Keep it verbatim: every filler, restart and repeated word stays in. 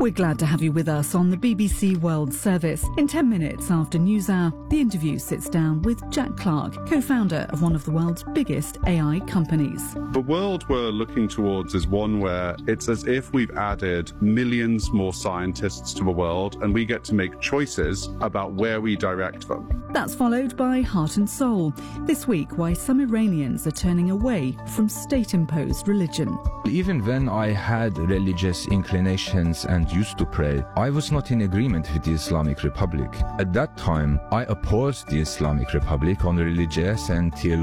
We're glad to have you with us on the B B C World Service. In ten minutes after NewsHour, the interview sits down with Jack Clark, co-founder of one of the world's biggest A I companies. The world we're looking towards is one where it's as if we've added millions more scientists to the world and we get to make choices about where we direct them. That's followed by Heart and Soul. This week, why some Iranians are turning away from state-imposed religion. Even when I had religious inclinations and used to pray, I was not in agreement with the Islamic Republic. At that time, I opposed the Islamic Republic on religious and theological